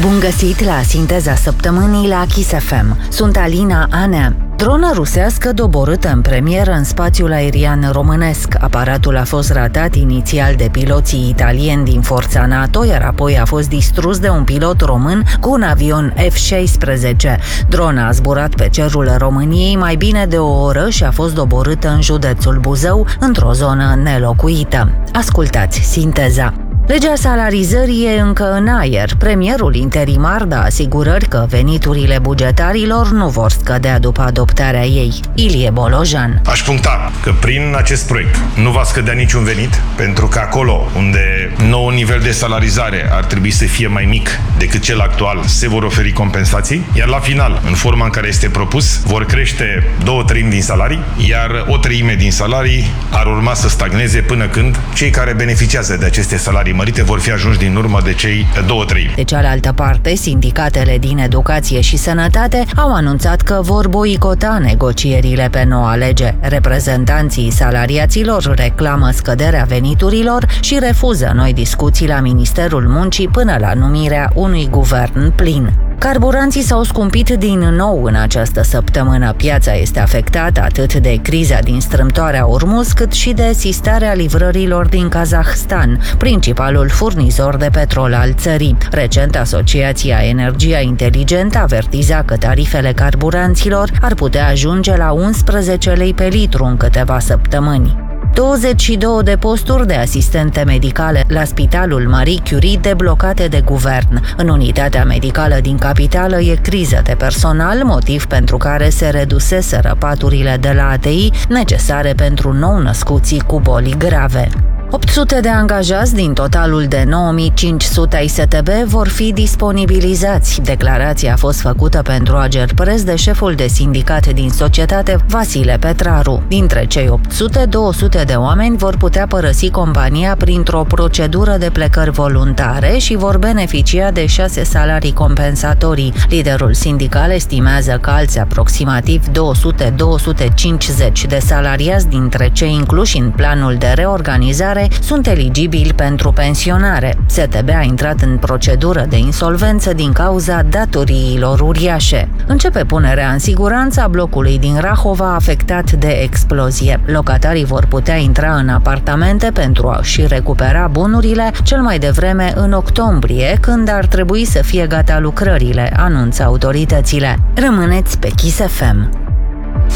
Bun găsit la Sinteza Săptămânii la Kiss FM. Sunt Alina Anea. Dronă rusească doborâtă în premieră în spațiul aerian românesc. Aparatul a fost ratat inițial de piloții italieni din forța NATO, iar apoi a fost distrus de un pilot român cu un avion F-16. Drona a zburat pe cerul României mai bine de o oră și a fost doborâtă în județul Buzău, într-o zonă nelocuită. Ascultați Sinteza. Legea salarizării e încă în aer. Premierul interimar dă asigurări că veniturile bugetarilor nu vor scădea după adoptarea ei. Ilie Bolojan. Aș puncta că prin acest proiect nu va scădea niciun venit, pentru că acolo unde noul nivel de salarizare ar trebui să fie mai mic decât cel actual, se vor oferi compensații, iar la final, în forma în care este propus, vor crește 2/3 din salarii, iar 1/3 din salarii ar urma să stagneze până când cei care beneficiază de aceste salarii mărite vor fi ajunși din urmă de cei 2/3. De cealaltă parte, sindicatele din educație și sănătate au anunțat că vor boicota negocierile pe noua lege. Reprezentanții salariaților reclamă scăderea veniturilor și refuză noi discuții la Ministerul Muncii până la numirea unui guvern plin. Carburanții s-au scumpit din nou în această săptămână. Piața este afectată atât de criza din strâmtoarea Ormuz, cât și de sistarea livrărilor din Kazahstan, principalul furnizor de petrol al țării. Recent, Asociația Energia Inteligentă avertiza că tarifele carburanților ar putea ajunge la 11 lei pe litru în câteva săptămâni. 22 de posturi de asistente medicale la Spitalul Marie Curie deblocate de guvern. În unitatea medicală din capitală e criză de personal, motiv pentru care se reduseseră paturile de la ATI necesare pentru nou-născuții cu boli grave. 800 de angajați din totalul de 9500 ISTB vor fi disponibilizați. Declarația a fost făcută pentru Agerpres de șeful de sindicat din societate, Vasile Petraru. Dintre cei 800, 200 de oameni vor putea părăsi compania printr-o procedură de plecări voluntare și vor beneficia de 6 salarii compensatorii. Liderul sindical estimează că alți aproximativ 200-250 de salariați dintre cei incluși în planul de reorganizare sunt eligibili pentru pensionare. STB a intrat în procedură de insolvență din cauza datoriilor uriașe. Începe punerea în siguranță a blocului din Rahova afectat de explozie. Locatarii vor putea intra în apartamente pentru a-și recupera bunurile cel mai devreme în octombrie, când ar trebui să fie gata lucrările, anunță autoritățile. Rămâneți pe Kiss FM.